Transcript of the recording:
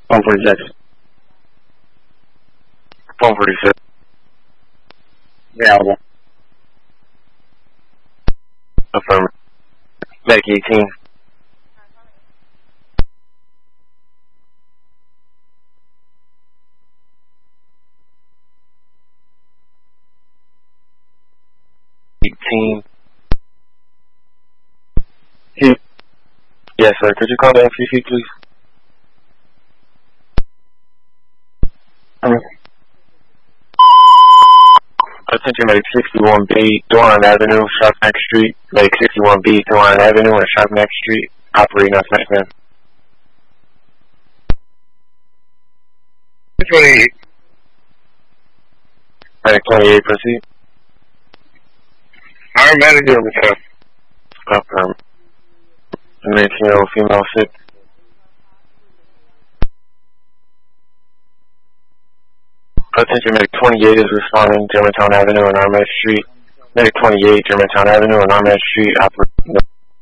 146. 146. Available. Affirmative. Medic 18. Yes, sir. Could you call the FCC, please? Attention, Medic 61B, Doran Avenue, Sharpnack Street. Medic 61B, Doran Avenue and Sharpnack Street. Operating on SmackDown. 28. Medic 28, proceed. Our manager was here. Affirmative. 19-year-old female 6. Attention, Medic 28 is responding, Germantown Avenue and Armad Street. Medic 28, Germantown Avenue and Armad Street, operating.